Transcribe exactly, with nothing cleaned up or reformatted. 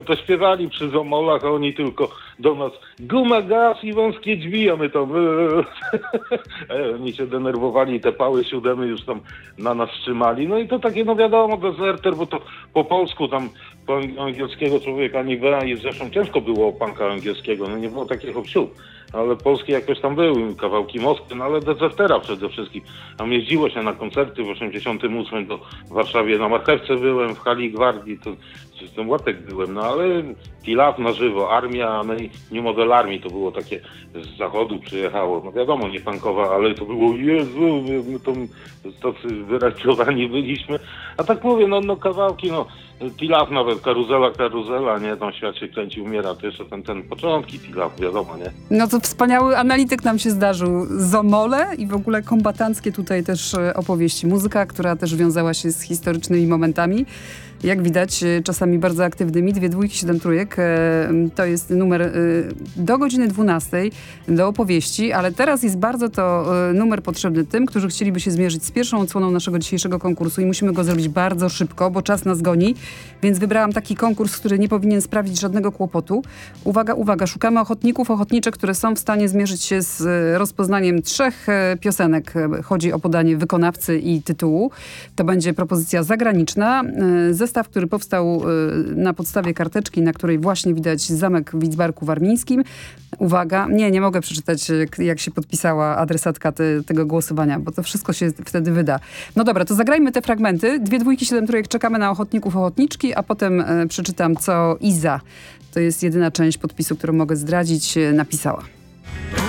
To śpiewali przy Zomolach, a oni tylko do nas guma, gaz i wąskie drzwi, a my tam e, oni się denerwowali i te pały siódemy już tam na nas trzymali. No i to takie, no wiadomo, dezerter, bo to po polsku tam, po angielskiego człowieka nie wyra i zresztą ciężko było o punka angielskiego, no nie było takiego wsiu. Ale polskie jakoś tam były, kawałki Moskwy, no ale dezertera przede wszystkim. Tam jeździło się na koncerty w osiemdziesiątym ósmym do w Warszawie, na Marchewce byłem, w Hali Gwardii, to z tym Łatek byłem, no ale Tilaf na żywo, armia, no i New Model Army to było takie z zachodu przyjechało, no wiadomo, nie punkowa, ale to było Jezu, my to tacy wyracjowani byliśmy, a tak mówię, no, no kawałki, no Tilaf nawet, karuzela, karuzela, nie, tam świat się kręci, umiera, to jeszcze ten, ten początki Tilaf, wiadomo, nie. No to wspaniały analityk nam się zdarzył. Zomole i w ogóle kombatanckie tutaj też opowieści. Muzyka, która też wiązała się z historycznymi momentami. Jak widać, czasami bardzo aktywnymi. Dwie dwójki, siedem trójek. To jest numer do godziny dwunastej, do opowieści, ale teraz jest bardzo to numer potrzebny tym, którzy chcieliby się zmierzyć z pierwszą odsłoną naszego dzisiejszego konkursu i musimy go zrobić bardzo szybko, bo czas nas goni, więc wybrałam taki konkurs, który nie powinien sprawić żadnego kłopotu. Uwaga, uwaga, szukamy ochotników, ochotniczek, które są w stanie zmierzyć się z rozpoznaniem trzech piosenek. Chodzi o podanie wykonawcy i tytułu. To będzie propozycja zagraniczna. Zestaw, który powstał na podstawie karteczki, na której właśnie widać zamek w Widzbarku Warmińskim. Uwaga, nie, nie mogę przeczytać, jak się podpisała adresatka te, tego głosowania, bo to wszystko się wtedy wyda. No dobra, to zagrajmy te fragmenty. Dwie dwójki, siedem trójek, czekamy na ochotników, ochotniczki, a potem e, przeczytam, co Iza, to jest jedyna część podpisu, którą mogę zdradzić, napisała.